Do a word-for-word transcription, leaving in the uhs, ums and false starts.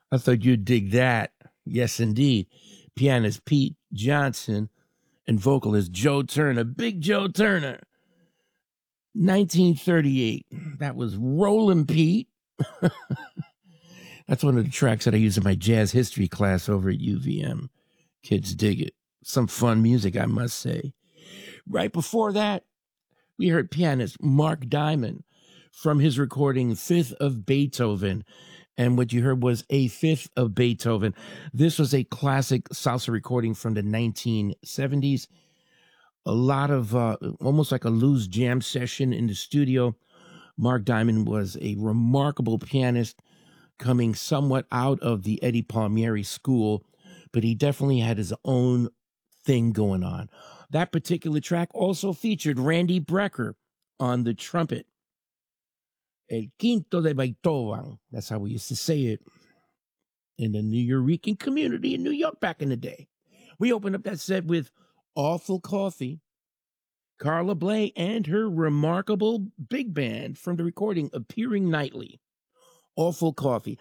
I thought you'd dig that. Yes, indeed. Pianist Pete Johnson and vocalist Joe Turner, Big Joe Turner. nineteen thirty-eight. That was Rollin' Pete. That's one of the tracks that I use in my jazz history class over at U V M. Kids dig it. Some fun music, I must say. Right before that, we heard pianist Mark Diamond from his recording Fifth of Beethoven. And what you heard was a Fifth of Beethoven. This was a classic salsa recording from the nineteen seventies. A lot of, uh, almost like a loose jam session in the studio. Mark Diamond was a remarkable pianist coming somewhat out of the Eddie Palmieri school, but he definitely had his own thing going on. That particular track also featured Randy Brecker on the trumpet. El Quinto de Beethoven. That's how we used to say it in the Nuyorican community in New York back in the day. We opened up that set with Awful Coffee, Carla Bley, and her remarkable big band from the recording Appearing Nightly. Awful Coffee.